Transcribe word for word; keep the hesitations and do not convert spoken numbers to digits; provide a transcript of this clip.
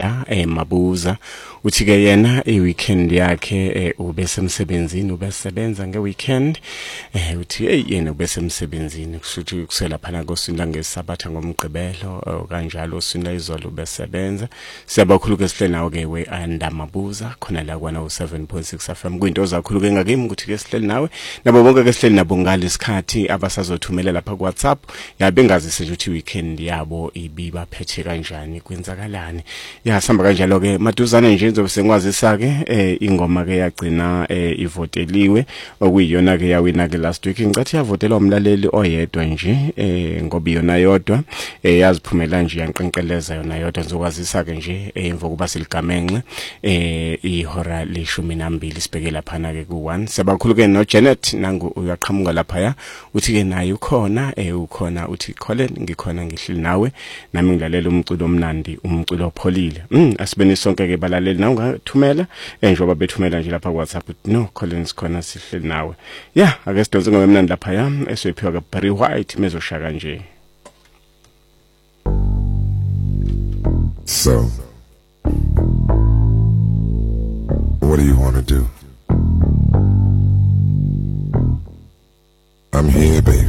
Anda eh Mabuza uthi ke yena i-weekend yakhe eh, ubesemsebenzini ubesebenza nge-weekend eh uthi hey yena ubesemsebenzini kushuthi kusela phana kosinda ngesabatha ngomgqibelo uh, kanjalo sinda izolo ubesebenza siyabakhulu ke sihle nawe ke we Anda Mabuza khona la kwana u seven point six F M kwinto zakhulu ke ngakimi ukuthi ke sihleli nawe nabo bonke ke sihleli nabo ngalesikhathi abasazothumela lapha ku WhatsApp yabe ngazise nje ukuthi weekend yabo ibiba phethe kanjani kwenzakalani yasamba kanjalo ke maduzane nje nzobe sengiwazisa ke eh ingoma ke yagcina eh ivoteliwe okuyiyona ke yawina ke last week ngicathi yavotelwa umlaleli oyedwa nje eh ngoba iyona yodwa eh yaziphumela nje yanqenqeleza yona yodwa ngizokwazisa ke nje emva kuba siligamenxe eh ihora leshumi nambili sibheke lapha na ke ku one sebakhulu ke no Janet nangu uyaqhamuka lapha ya uthi ke naye ukhona eh ukhona uthi Colin ngikhona ngihlili nawe nami ngilalela umculo omnandi umculo opholile mm asibeni sonke ke balaleli nawe ungathumela enjoba bethumela nje lapha ku WhatsApp no Collins khona sihleli nawe yeah ake sidonse ngoba emnandi lapha ya eswephiwa ke Barry White mezoshaka nje. So what do you want to do? I'm here, baby.